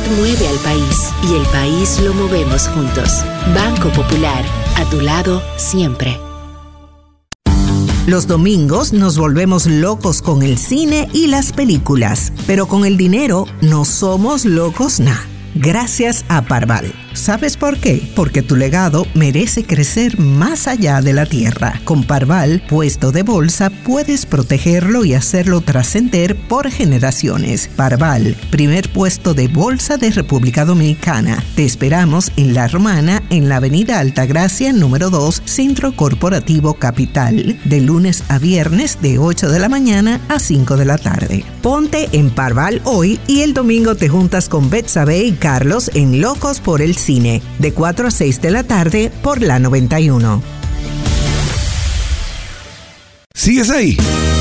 mueve al país y el país lo movemos juntos. Banco Popular, a tu lado siempre. Los domingos nos volvemos locos con el cine y las películas, pero con el dinero no somos locos nada. Gracias a Parval. ¿Sabes por qué? Porque tu legado merece crecer más allá de la tierra. Con Parval, puesto de bolsa, puedes protegerlo y hacerlo trascender por generaciones. Parval, primer puesto de bolsa de República Dominicana. Te esperamos en La Romana, en la avenida Altagracia, número 2, Centro Corporativo Capital. De lunes a viernes, de 8 de la mañana a 5 de la tarde. Ponte en Parval hoy y el domingo te juntas con Betsabe y Carlos en Locos por el Cine, de 4 a 6 de la tarde por la 91. ¿Sigues ahí?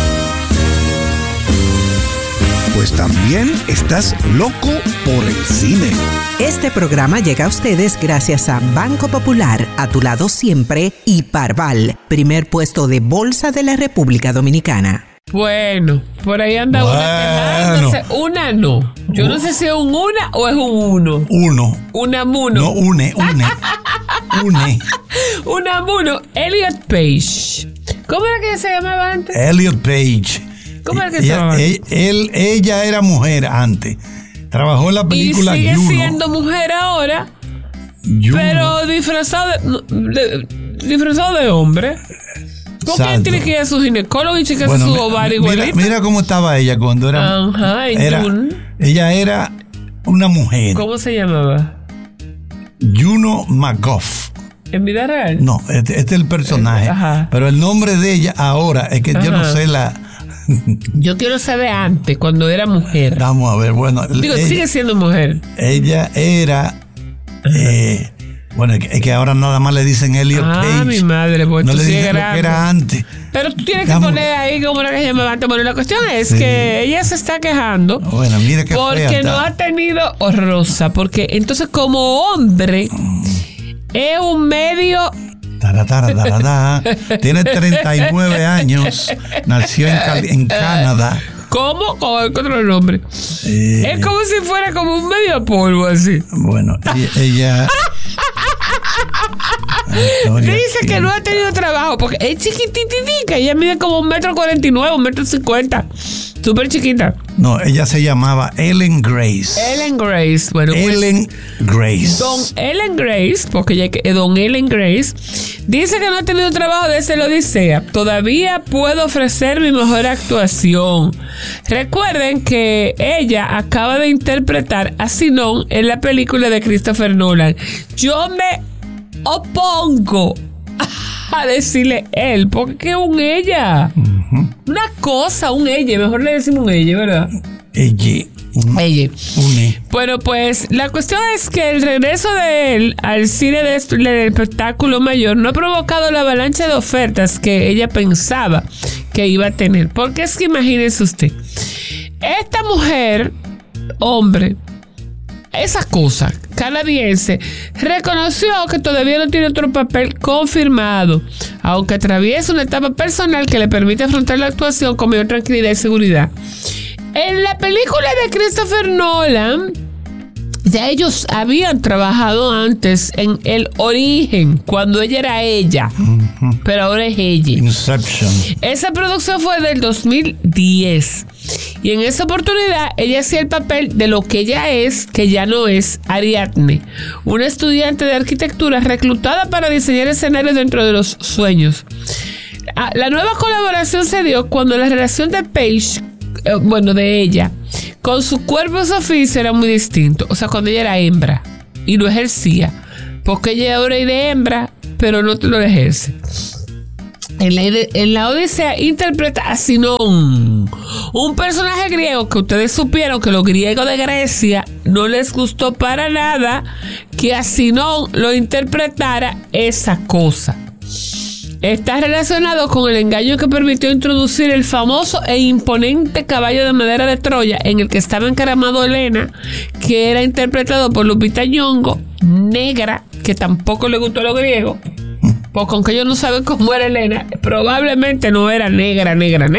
Pues también estás loco por el cine. Este programa llega a ustedes gracias a Banco Popular, a tu lado siempre, y Parval, primer puesto de bolsa de la República Dominicana. Bueno, por ahí anda una quejándose. Una no. Yo no sé si es un una o es un uno. Uno. Una muno. No, une. Una muno. Elliot Page. ¿Cómo era que se llamaba antes? Elliot Page. ¿Cómo era que se llamaba? Ella era mujer antes. Trabajó en la película y sigue Juno. siendo mujer ahora. Juno. Pero disfrazado de hombre. ¿Por qué tiene que ir a su ginecólogo y chequear su ovario igualito? Mira cómo estaba ella cuando era. Ajá, ella era una mujer. ¿Cómo se llamaba? Juno McGough. ¿En vida real? No, este es el personaje. Ajá. Pero el nombre de ella ahora es que yo no sé la. Yo quiero saber antes, cuando era mujer. Vamos a ver, bueno. Sigue siendo mujer. Ella era. Bueno, es que ahora nada más le dicen Elliot Page. Ah, mi madre, pues no tú le sigues dicen lo que era antes. Pero tú tienes que poner ahí como era que se llamaba antes. Bueno, la cuestión es que ella se está quejando. Bueno, mira qué porque no ha tenido horrorosa. Porque entonces, como hombre, es un medio. Tiene 39 años. Nació en Canadá. ¿Cómo? ¿Cuál es el nombre? Es como si fuera como un medio polvo así. Bueno, ella dice que no ha tenido trabajo porque es chiquititica. Ella mide como 1,49 m, 1,50 m. Súper chiquita. No, ella se llamaba Ellen Grace. Ellen Grace. Bueno, Ellen Grace. Don Ellen Grace, porque ella es Don Ellen Grace, dice que no ha tenido trabajo desde la Odisea. Todavía puedo ofrecer mi mejor actuación. Recuerden que ella acaba de interpretar a Sinon en la película de Christopher Nolan. Yo me opongo a decirle él, porque es un ella. Una cosa, un ella, mejor le decimos un ella, ¿verdad? Ella. Bueno, pues la cuestión es que el regreso de él al cine del espectáculo mayor no ha provocado la avalancha de ofertas que ella pensaba que iba a tener. Porque es que imagínese usted, esta mujer, hombre, esa cosa canadiense, reconoció que todavía no tiene otro papel confirmado, aunque atraviesa una etapa personal que le permite afrontar la actuación con mayor tranquilidad y seguridad. En la película de Christopher Nolan, ya ellos habían trabajado antes en El Origen, cuando ella era ella, pero ahora es ella. Inception. Esa producción fue del 2010. Y en esa oportunidad ella hacía el papel de lo que ella es, que ya no es, Ariadne, una estudiante de arquitectura reclutada para diseñar escenarios dentro de los sueños. La nueva colaboración se dio cuando la relación de Page, de ella, con su cuerpo y su oficio era muy distinto. O sea, cuando ella era hembra y lo ejercía, porque ella ahora es de hembra, pero no lo ejerce. En la Odisea interpreta a Sinón, un personaje griego que ustedes supieron que los griegos de Grecia no les gustó para nada que a Sinón lo interpretara esa cosa. Está relacionado con el engaño que permitió introducir el famoso e imponente caballo de madera de Troya en el que estaba encaramado Helena, que era interpretado por Lupita Nyong'o, negra, que tampoco le gustó a los griegos. Porque aunque ellos no saben cómo era Helena, probablemente no era negra.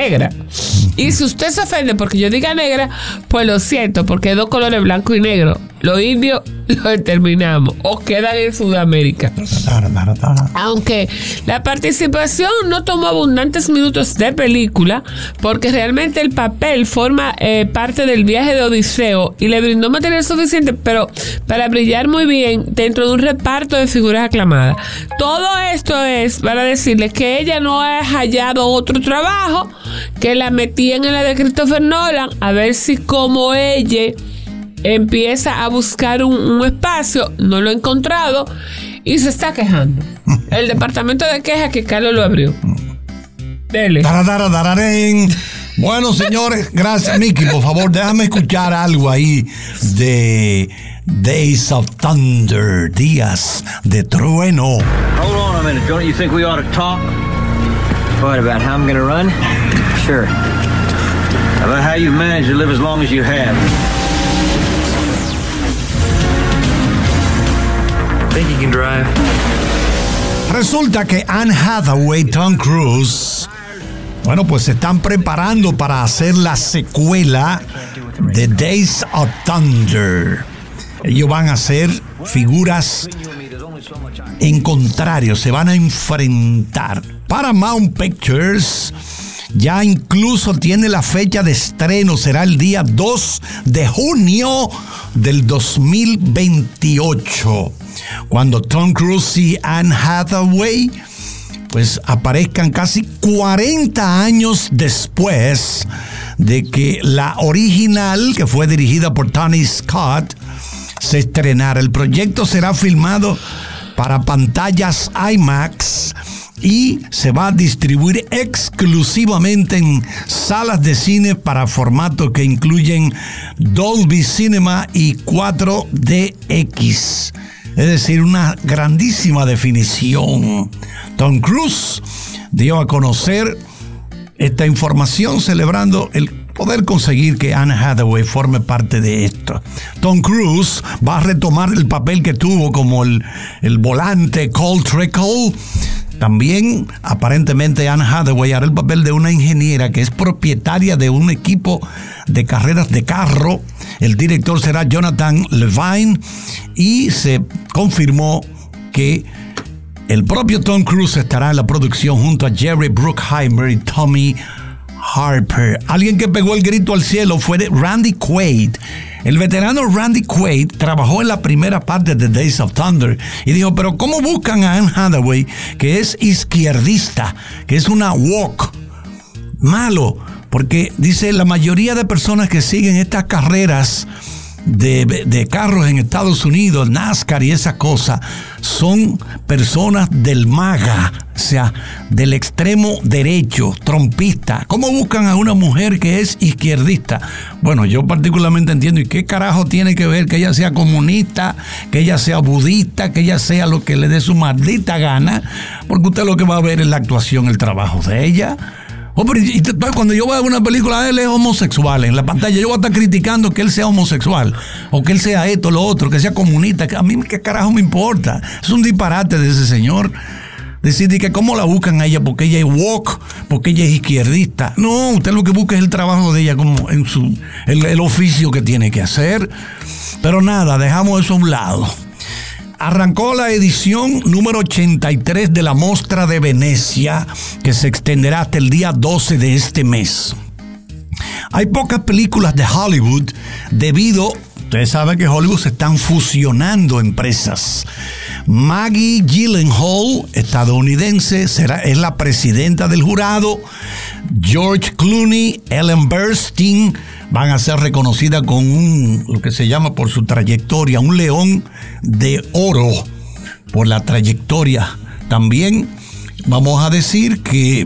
Y si usted se ofende porque yo diga negra, pues lo siento, porque hay dos colores, blanco y negro. los indios lo determinamos o quedan en Sudamérica. Aunque la participación no tomó abundantes minutos de película, porque realmente el papel forma parte del viaje de Odiseo y le brindó material suficiente, pero para brillar muy bien dentro de un reparto de figuras aclamadas. Todo esto es para decirles que ella no ha hallado otro trabajo, que la metían en la de Christopher Nolan, a ver si como ella empieza a buscar un espacio, no lo ha encontrado y se está quejando. El departamento de quejas que Carlos lo abrió. Dele. Bueno, señores, gracias. Mickey, por favor, déjame escuchar algo ahí de Days of Thunder, Días de Trueno. Hold on a minute, don't you think we ought to talk? What, about how I'm gonna run? Sure. About how you've managed to live as long as you have. Think you can drive? Resulta que Anne Hathaway, Tom Cruise, bueno, pues se están preparando para hacer la secuela de Days of Thunder. Ellos van a ser figuras en contrario, se van a enfrentar. Paramount Pictures ya incluso tiene la fecha de estreno, será el día 2 de junio del 2028, cuando Tom Cruise y Anne Hathaway pues aparezcan casi 40 años después de que la original, que fue dirigida por Tony Scott, se estrenara. El proyecto será filmado para pantallas IMAX y se va a distribuir exclusivamente en salas de cine para formatos que incluyen Dolby Cinema y 4DX. Es decir, una grandísima definición. Tom Cruise dio a conocer esta información celebrando el poder conseguir que Anne Hathaway forme parte de esto. Tom Cruise va a retomar el papel que tuvo como el volante Cole Trickle. También, aparentemente, Anne Hathaway hará el papel de una ingeniera que es propietaria de un equipo de carreras de carro. El director será Jonathan Levine y se confirmó que el propio Tom Cruise estará en la producción junto a Jerry Bruckheimer y Tommy Harper. Alguien que pegó el grito al cielo fue Randy Quaid. El veterano Randy Quaid trabajó en la primera parte de Days of Thunder y dijo, pero ¿cómo buscan a Anne Hathaway, que es izquierdista, que es una woke? Malo, porque dice, la mayoría de personas que siguen estas carreras de carros en Estados Unidos, NASCAR y esa cosa, son personas del MAGA, o sea, del extremo derecho, trompista. ¿Cómo buscan a una mujer que es izquierdista? Bueno, yo particularmente entiendo, ¿y qué carajo tiene que ver que ella sea comunista, que ella sea budista, que ella sea lo que le dé su maldita gana? Porque usted lo que va a ver es la actuación, el trabajo de ella. Pero cuando yo veo una película, él es homosexual en la pantalla, yo voy a estar criticando que él sea homosexual, o que él sea esto, lo otro, que sea comunista. A mí qué carajo me importa. Es un disparate de ese señor decir que cómo la buscan a ella, porque ella es woke, porque ella es izquierdista. No, usted lo que busca es el trabajo de ella, como en el oficio que tiene que hacer. Pero nada, dejamos eso a un lado. Arrancó la edición número 83 de la Mostra de Venecia, que se extenderá hasta el día 12 de este mes. Hay pocas películas de Hollywood debido, ustedes saben que Hollywood se están fusionando empresas. Maggie Gyllenhaal, estadounidense, es la presidenta del jurado. George Clooney, Ellen Burstyn van a ser reconocidas con lo que se llama por su trayectoria, un león de oro por la trayectoria. También vamos a decir que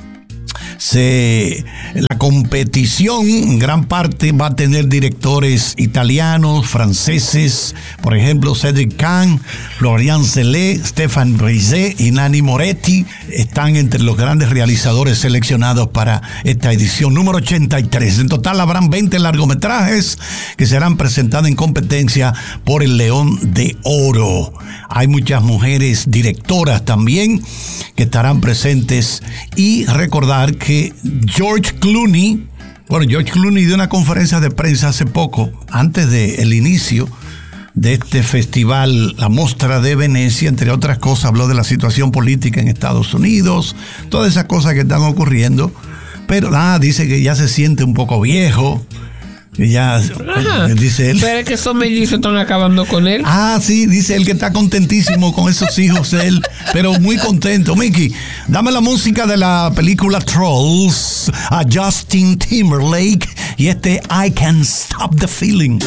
la competición en gran parte va a tener directores italianos, franceses, por ejemplo Cédric Kahn, Florian Zeller, Stéphane Brisé y Nanni Moretti están entre los grandes realizadores seleccionados para esta edición número 83. En total habrán 20 largometrajes que serán presentados en competencia por el León de Oro. Hay muchas mujeres directoras también que estarán presentes, y recordar que George Clooney dio una conferencia de prensa hace poco, antes del inicio de este festival, la Mostra de Venecia. Entre otras cosas, habló de la situación política en Estados Unidos, todas esas cosas que están ocurriendo. Pero dice que ya se siente un poco viejo. Y ya, dice él. Pero es que esos mellizos están acabando con él. Sí, dice él que está contentísimo con esos hijos de él, pero muy contento. Mickey, dame la música de la película Trolls a Justin Timberlake y I Can't Stop the Feeling.